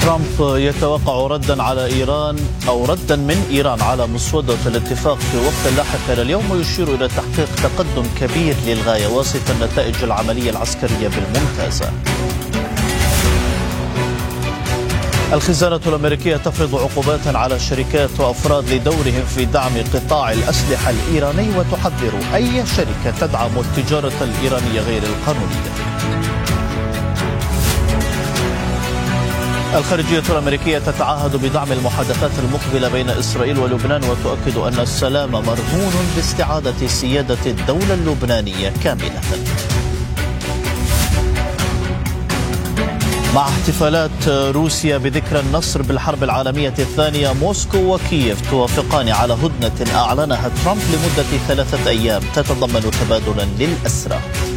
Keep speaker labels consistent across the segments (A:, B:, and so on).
A: ترامب يتوقع ردا على إيران أو ردا من إيران على مسودة الاتفاق في وقت لاحق اليوم، ويشير إلى تحقيق تقدم كبير للغاية واصف النتائج العملية العسكرية بالممتازة. الخزانة الأمريكية تفرض عقوبات على شركات وأفراد لدورهم في دعم قطاع الأسلحة الإيراني، وتحذر أي شركة تدعم التجارة الإيرانية غير القانونية. الخارجية الأمريكية تتعهد بدعم المحادثات المقبلة بين إسرائيل ولبنان، وتؤكد أن السلام مرهون باستعادة سيادة الدولة اللبنانية كاملة. مع احتفالات روسيا بذكرى النصر بالحرب العالمية الثانية، موسكو وكييف توافقان على هدنة أعلنها ترامب لمدة 3 أيام تتضمن تبادلا للأسرى.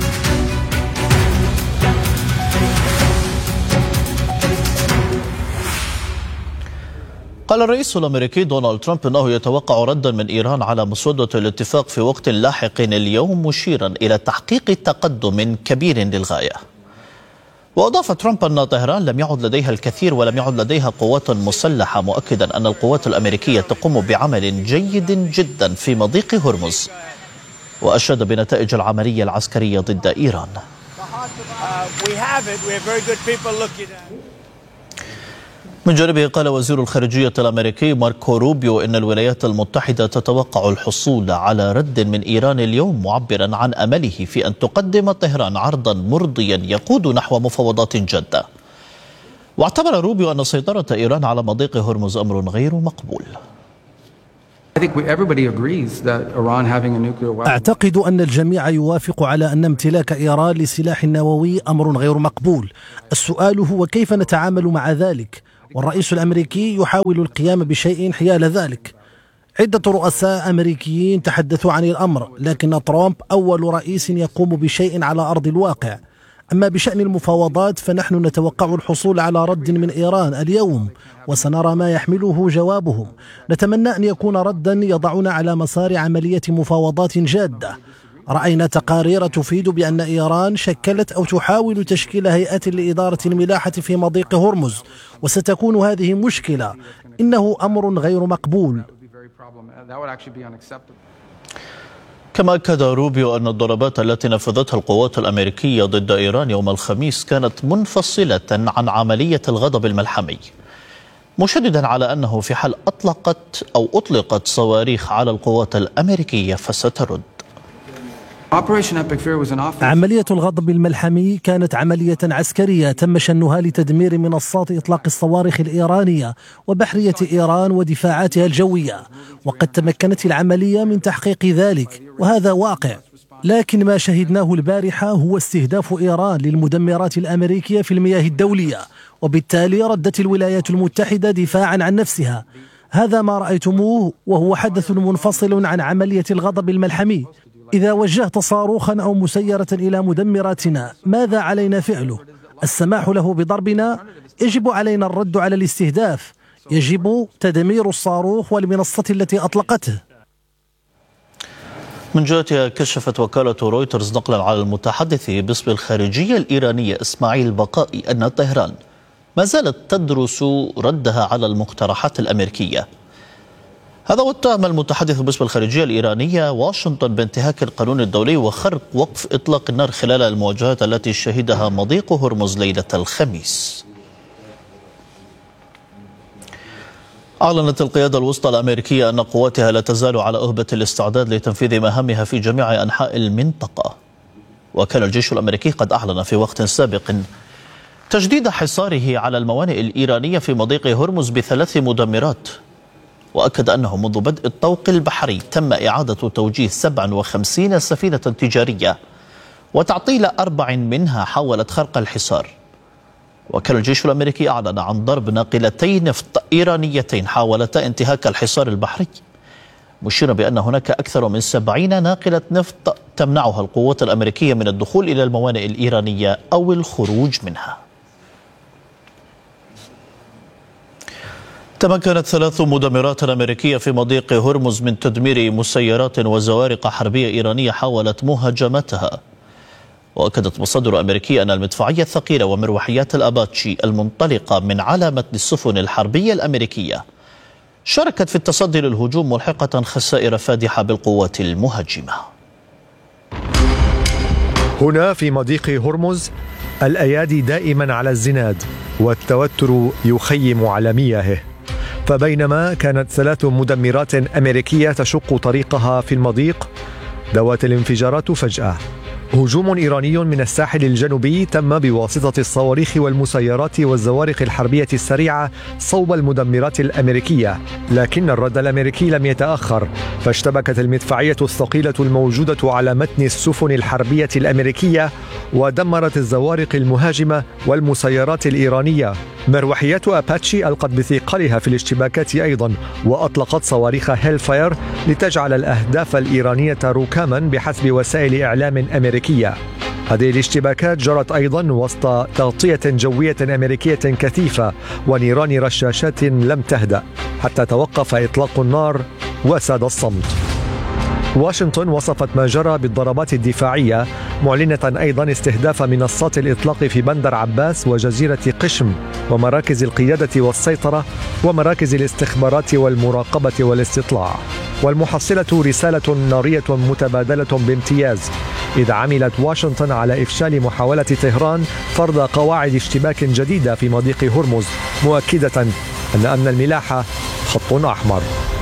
A: قال الرئيس الأمريكي دونالد ترامب أنه يتوقع ردا من إيران على مسودة الاتفاق في وقت لاحق اليوم، مشيرا إلى تحقيق تقدم كبير للغاية. وأضاف ترامب أن طهران لم يعد لديها الكثير ولم يعد لديها قوات مسلحة، مؤكدا أن القوات الأمريكية تقوم بعمل جيد جدا في مضيق هرمز، وأشاد بنتائج العملية العسكرية ضد إيران. من جانبه قال وزير الخارجية الأمريكي ماركو روبيو إن الولايات المتحدة تتوقع الحصول على رد من إيران اليوم، معبرا عن أمله في أن تقدم طهران عرضا مرضيا يقود نحو مفاوضات جادة. واعتبر روبيو أن سيطرة إيران على مضيق هرمز أمر غير مقبول.
B: أعتقد أن الجميع يوافق على أن امتلاك إيران لسلاح نووي أمر غير مقبول. السؤال هو كيف نتعامل مع ذلك، والرئيس الأمريكي يحاول القيام بشيء حيال ذلك. عدة رؤساء أمريكيين تحدثوا عن الأمر، لكن ترامب أول رئيس يقوم بشيء على أرض الواقع. أما بشأن المفاوضات فنحن نتوقع الحصول على رد من إيران اليوم، وسنرى ما يحمله جوابهم. نتمنى أن يكون ردا يضعنا على مسار عملية مفاوضات جادة. رأينا تقارير تفيد بأن إيران شكلت أو تحاول تشكيل هيئة لإدارة الملاحة في مضيق هرمز، وستكون هذه مشكلة. إنه أمر غير مقبول.
A: كما أكد روبيو أن الضربات التي نفذتها القوات الأمريكية ضد إيران يوم الخميس كانت منفصلة عن عملية الغضب الملحمي، مشددا على أنه في حال أطلقت صواريخ على القوات الأمريكية فسترد.
B: عملية الغضب الملحمي كانت عملية عسكرية تم شنها لتدمير منصات إطلاق الصواريخ الإيرانية وبحرية إيران ودفاعاتها الجوية، وقد تمكنت العملية من تحقيق ذلك، وهذا واقع. لكن ما شهدناه البارحة هو استهداف إيران للمدمرات الأمريكية في المياه الدولية، وبالتالي ردت الولايات المتحدة دفاعا عن نفسها. هذا ما رأيتموه، وهو حدث منفصل عن عملية الغضب الملحمي. إذا وجهت صاروخا أو مسيرة إلى مدمراتنا، ماذا علينا فعله؟ السماح له بضربنا؟ يجب علينا الرد على الاستهداف، يجب تدمير الصاروخ والمنصة التي أطلقته.
A: من جهتها كشفت وكالة رويترز نقلا على المتحدث باسم الخارجية الإيرانية إسماعيل بقائي أن طهران ما زالت تدرس ردها على المقترحات الأمريكية. هذا واتهم المتحدث باسم الخارجية الإيرانية واشنطن بانتهاك القانون الدولي وخرق وقف إطلاق النار خلال المواجهات التي شهدها مضيق هرمز ليلة الخميس. أعلنت القيادة الوسطى الأمريكية أن قواتها لا تزال على أهبة الاستعداد لتنفيذ مهامها في جميع أنحاء المنطقة. وكان الجيش الأمريكي قد أعلن في وقت سابق تجديد حصاره على الموانئ الإيرانية في مضيق هرمز ب3 مدمرات، وأكد أنه منذ بدء الطوق البحري تم إعادة توجيه 57 سفينة تجارية، وتعطيل 4 منها حاولت خرق الحصار. وكان الجيش الأمريكي أعلن عن ضرب ناقلتين نفط إيرانيتين حاولتا انتهاك الحصار البحري، مشيرا بأن هناك أكثر من 70 ناقلة نفط تمنعها القوات الأمريكية من الدخول إلى الموانئ الإيرانية أو الخروج منها. تمكنت 3 مدمرات أمريكية في مضيق هرمز من تدمير مسيرات وزوارق حربية إيرانية حاولت مهاجمتها. وأكدت مصادر أمريكية أن المدفعية الثقيلة ومروحيات الأباتشي المنطلقة من على متن السفن الحربية الأمريكية شاركت في التصدي للهجوم، ملحقة خسائر فادحة بالقوات المهاجمة.
C: هنا في مضيق هرمز الأيادي دائما على الزناد والتوتر يخيم على مياهه، فبينما كانت 3 مدمرات أمريكية تشق طريقها في المضيق دوت الانفجارات فجأة. هجوم إيراني من الساحل الجنوبي تم بواسطة الصواريخ والمسيرات والزوارق الحربية السريعة صوب المدمرات الأمريكية، لكن الرد الأمريكي لم يتأخر، فاشتبكت المدفعية الثقيلة الموجودة على متن السفن الحربية الأمريكية ودمرت الزوارق المهاجمة والمسيرات الإيرانية. مروحيات أباتشي ألقت بثقلها في الاشتباكات أيضا، وأطلقت صواريخ هيل فاير لتجعل الأهداف الإيرانية ركاما بحسب وسائل إعلام أمريكية. هذه الاشتباكات جرت أيضا وسط تغطية جوية أمريكية كثيفة ونيران رشاشات لم تهدأ حتى توقف إطلاق النار وساد الصمت. واشنطن وصفت ما جرى بالضربات الدفاعية، معلنة أيضا استهداف منصات الإطلاق في بندر عباس وجزيرة قشم ومراكز القيادة والسيطرة ومراكز الاستخبارات والمراقبة والاستطلاع. والمحصلة رسالة نارية متبادلة بامتياز، إذ عملت واشنطن على إفشال محاولة طهران فرض قواعد اشتباك جديدة في مضيق هرمز، مؤكدة أن أمن الملاحة خط أحمر.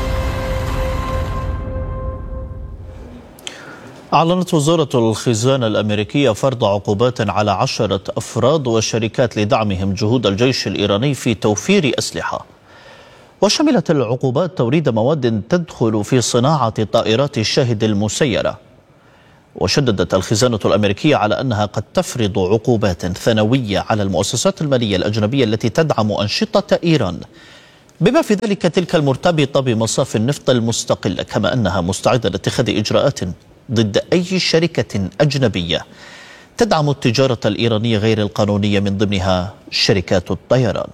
A: أعلنت وزارة الخزانة الأمريكية فرض عقوبات على 10 أفراد وشركات لدعمهم جهود الجيش الإيراني في توفير أسلحة، وشملت العقوبات توريد مواد تدخل في صناعة طائرات الشاهد المسيرة. وشددت الخزانة الأمريكية على أنها قد تفرض عقوبات ثانوية على المؤسسات المالية الأجنبية التي تدعم أنشطة إيران، بما في ذلك تلك المرتبطة بمصاف النفط المستقلة، كما أنها مستعدة لاتخاذ إجراءات ضد أي شركة أجنبية تدعم التجارة الإيرانية غير القانونية، من ضمنها شركات الطيران.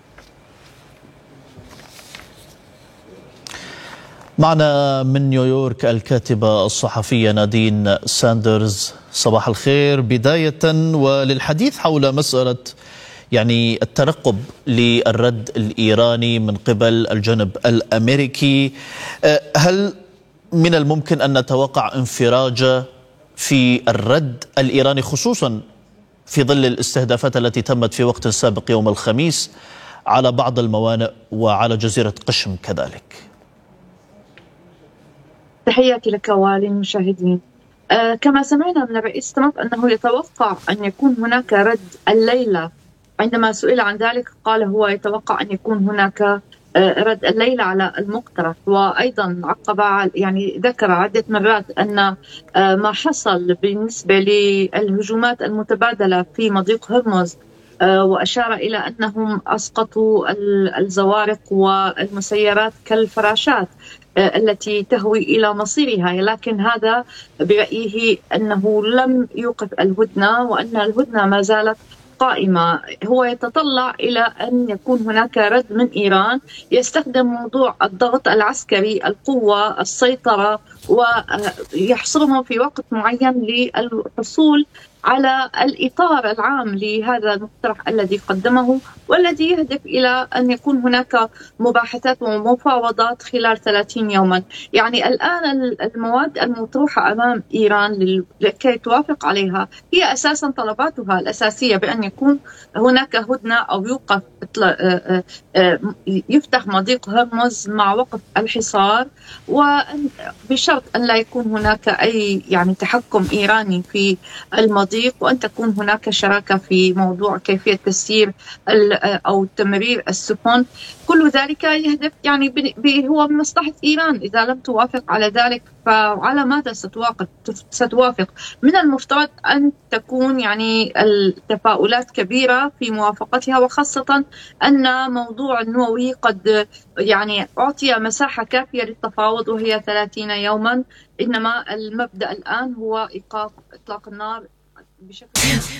A: معنا من نيويورك الكاتبة الصحفية نادين ساندرز. صباح الخير بداية، وللحديث حول مسألة الترقب للرد الإيراني من قبل الجانب الأمريكي، هل من الممكن أن نتوقع انفراجة في الرد الإيراني، خصوصا في ظل الاستهدافات التي تمت في وقت سابق يوم الخميس على بعض الموانئ وعلى جزيرة قشم كذلك؟
D: تحياتي لك وللمشاهدين. كما سمعنا من الرئيس ترامب أنه يتوقع أن يكون هناك رد الليلة. عندما سئل عن ذلك قال هو يتوقع أن يكون هناك رد الليلة على المقترح، وأيضا عقب ذكر عدة مرات أن ما حصل بالنسبة للهجومات المتبادلة في مضيق هرمز، وأشار إلى أنهم أسقطوا الزوارق والمسيرات كالفراشات التي تهوي إلى مصيرها، لكن هذا برأيه أنه لم يوقف الهدنة وأن الهدنة ما زالت قائمة. هو يتطلع إلى أن يكون هناك رد من إيران يستخدم موضوع الضغط العسكري، القوة، السيطرة، ويحصرهم في وقت معين للحصول على الإطار العام لهذا المقترح الذي قدمه، والذي يهدف إلى أن يكون هناك مباحثات ومفاوضات خلال 30 يوما. الآن المواد المطروحة أمام إيران لكي توافق عليها هي أساسا طلباتها الأساسية بأن يكون هناك هدنة أو يوقف يفتح مضيق هرمز مع وقف الحصار، وبشرط أن لا يكون هناك أي تحكم إيراني في المضيق، وأن تكون هناك شراكة في موضوع كيفية تسيير أو تمرير السفن. كل ذلك يهدف هو بمصلحة إيران. إذا لم توافق على ذلك فعلى ماذا ستوافق؟ من المفترض أن تكون التفاؤلات كبيرة في موافقتها، وخاصة أن موضوع النووي قد أعطي مساحة كافية للتفاوض وهي 30 يوما، إنما المبدأ الآن هو إيقاف إطلاق النار بشكل